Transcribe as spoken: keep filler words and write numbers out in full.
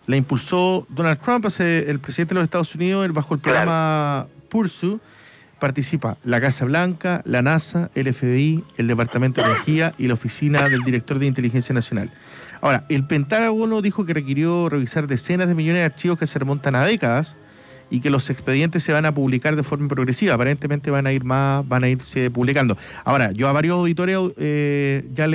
la impulsó Donald Trump, hace el presidente de los Estados Unidos, él bajo el programa Pursu. Participa la Casa Blanca, la NASA, el F B I, el Departamento de Energía y la Oficina del Director de Inteligencia Nacional. Ahora, el Pentágono dijo que requirió revisar decenas de millones de archivos que se remontan a décadas y que los expedientes se van a publicar de forma progresiva. Aparentemente van a ir más, van a irse publicando. Ahora, yo a varios auditores eh, ya le